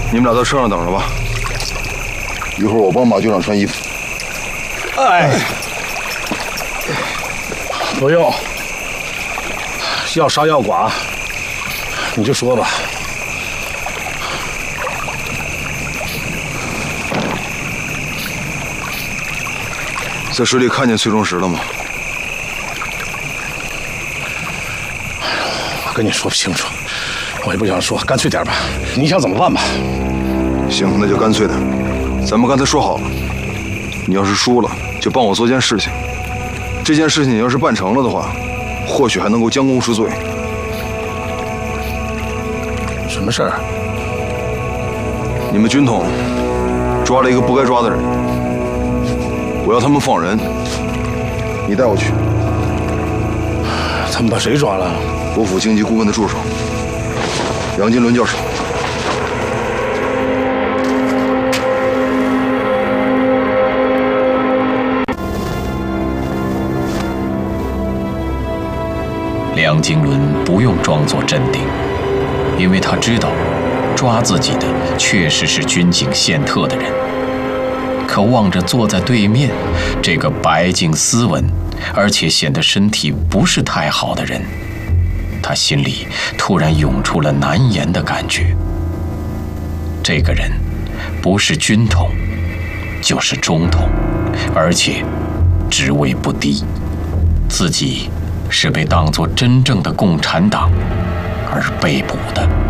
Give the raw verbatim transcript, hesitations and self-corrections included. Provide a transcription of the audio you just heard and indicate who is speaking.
Speaker 1: 你们俩在车上等着吧，一会儿我帮马局长穿衣服。
Speaker 2: 哎，不用，要杀要剐，你就说吧。
Speaker 1: 在水里看见崔中石了吗？
Speaker 2: 我跟你说不清楚，我也不想说，干脆点吧。你想怎么办吧？
Speaker 1: 行，那就干脆点。咱们刚才说好了，你要是输了，就帮我做件事情。这件事情你要是办成了的话，或许还能够将功赎罪。
Speaker 2: 什么事儿？
Speaker 1: 你们军统抓了一个不该抓的人，我要他们放人。你带我去。
Speaker 2: 他们把谁抓了？
Speaker 1: 国府经济顾问的助手杨金伦教授。
Speaker 3: 梁经纶不用装作镇定，因为他知道，抓自己的确实是军警宪特的人。可望着坐在对面这个白净斯文，而且显得身体不是太好的人，他心里突然涌出了难言的感觉。这个人不是军统，就是中统，而且职位不低，自己是被当作真正的共产党而被捕的。